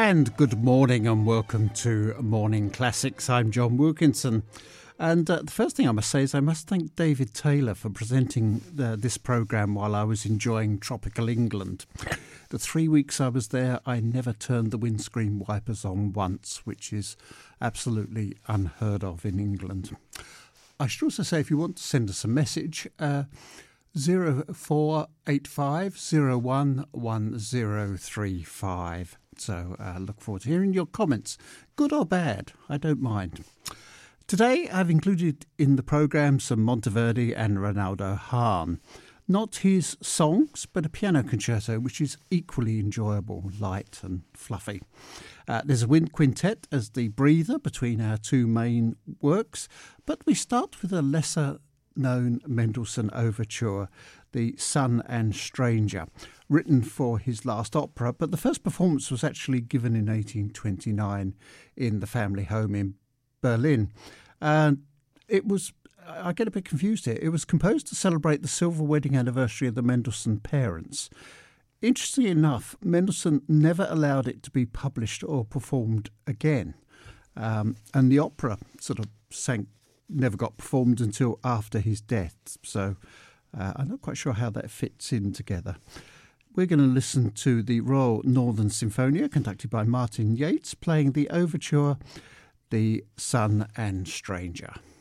And good morning and welcome to Morning Classics. I'm John Wilkinson. And the first thing I must say is I must thank David Taylor for presenting this programme while I was enjoying tropical England. The 3 weeks I was there, I never turned the windscreen wipers on once, which is absolutely unheard of in England. I should also say if you want to send us a message, 0485 011035. So look forward to hearing your comments, good or bad, I don't mind. Today I've included in the programme some Monteverdi and Reynaldo Hahn. Not his songs, but a piano concerto which is equally enjoyable, light and fluffy. There's a wind quintet as the breather between our two main works, but we start with a lesser-known Mendelssohn overture, The Son and Stranger, written for his last opera, but the first performance was actually given in 1829 in the family home in Berlin. It was, I get a bit confused here, it was composed to celebrate the silver wedding anniversary of the Mendelssohn parents. Interestingly enough, Mendelssohn never allowed it to be published or performed again. And the opera never got performed until after his death. So I'm not quite sure how that fits in together. We're going to listen to the Royal Northern Sinfonia, conducted by Martin Yates, playing the overture, The Son and Stranger.